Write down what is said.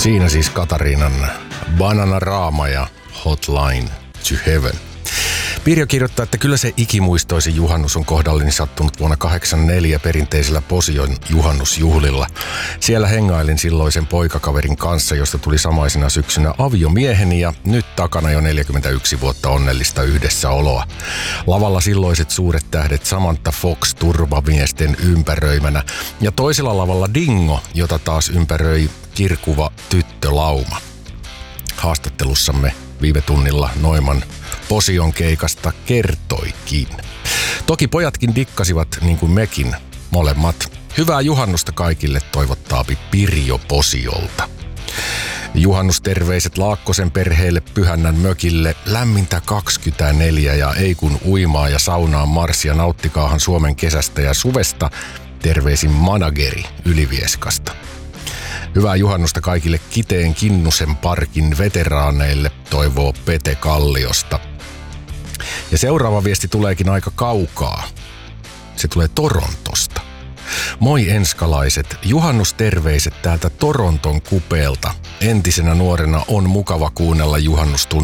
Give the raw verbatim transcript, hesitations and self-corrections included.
Siinä siis Katariinan Bananarama ja Hotline to Heaven. Pirjo kirjoittaa, että kyllä se ikimuistoisi juhannus on kohdalleni sattunut vuonna kahdeksankymmentäneljä perinteisellä Posion juhannusjuhlilla. Siellä hengailin silloisen poikakaverin kanssa, josta tuli samaisena syksynä aviomieheni ja nyt takana jo neljäkymmentäyksi vuotta onnellista yhdessäoloa. Lavalla silloiset suuret tähdet Samantha Fox turvamiesten ympäröimänä ja toisella lavalla Dingo, jota taas ympäröi kirkuva tyttölauma. Haastattelussamme viime tunnilla Noiman Posion keikasta kertoikin. Toki pojatkin dikkasivat niin kuin mekin, molemmat. Hyvää juhannusta kaikille toivottaapi Pirjo Posiolta. Juhannusterveiset Laakkosen perheelle Pyhännän mökille. Lämmintä kaksikymmentäneljä ja ei kun uimaa ja saunaan marssia. Nauttikaahan Suomen kesästä ja suvesta. Terveisin manageri Ylivieskasta. Hyvää juhannusta kaikille Kiteen Kinnusen parkin veteraaneille, toivoo Pete Kalliosta. Ja seuraava viesti tuleekin aika kaukaa. Se tulee Torontosta. Moi enskalaiset, juhannusterveiset täältä Toronton kupeelta. Entisenä nuorena on mukava kuunnella juhannustunnelmia